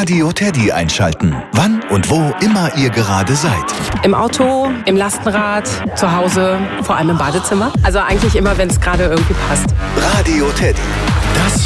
Radio Teddy einschalten. Wann und wo immer ihr gerade seid. Im Auto, im Lastenrad, zu Hause, vor allem im Badezimmer. Also eigentlich immer, wenn es gerade irgendwie passt. Radio Teddy. Das